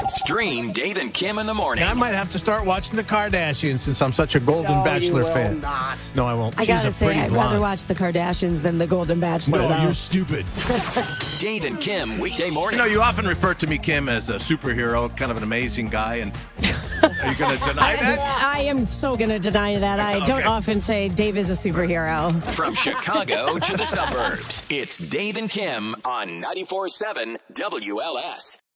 Stream Dave and Kim in the morning. I might have to start watching the Kardashians since I'm such a Golden Bachelor fan. Not. No, I won't. I gotta say, I'd rather watch the Kardashians than the Golden Bachelor. No, you're stupid. Dave and Kim, weekday mornings. You know, you often refer to me, Kim, as a superhero, kind of an amazing guy, and are you going to deny that? I am so going to deny that. I don't often say Dave is a superhero. From Chicago to the suburbs, it's Dave and Kim on 94.7 WLS.